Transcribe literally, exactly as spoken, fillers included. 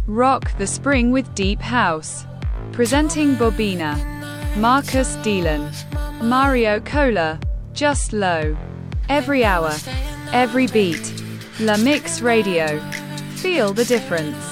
Rock the spring with deep house. Presenting Bobina. Marcus Delan. Mario Cola. Just low. Every hour. Every beat. La Mix Radio. Feel the difference.